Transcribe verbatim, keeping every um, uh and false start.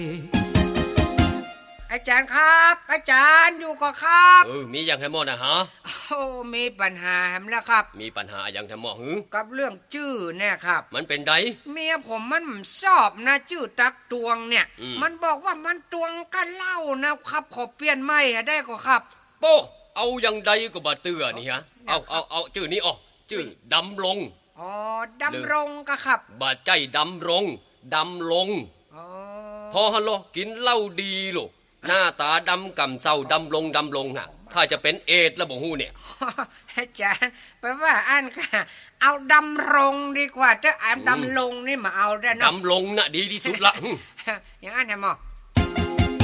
อาจารย์ครับอาจารย์อยู่ก็ครับเออมีอย่างทั้งหมดนะฮะโอ้มีปัญหาแฮมแล้วครับมีปัญหาอย่างทั้งหมดหือกับเรื่องชื่อเนี่ยครับมันเป็นไดเมียผมมันชอบนะชื่อตักตวงเนี่ยมันบอกว่ามันตวงกันเล่านะครับขอเปลี่ยนใหม่ได้ก็ครับโป้เอาอย่างใดก็บ่เตื้อนี่ฮะเอาเอาเอาชื่อนี้อ๋อชื่อดำรงอ๋อดำรงก็ครับบ่ใจดำรงดำรงอ๋อพอฮัลโหลกินเหล้าดีลูกหน้าตาดำกำเศร้าดำลงดำลงฮะถ้าจะเป็นเอดแล้วบ่ฮู้เนี่ยอาจารย์แปลว่าอ่านค่ะเอาดำรงดีกว่าถ้าอ่านดำลงนี่มาเอาได้เนาะดำลงน่ะดีที่สุดละอย่างนั้นแหละหมอ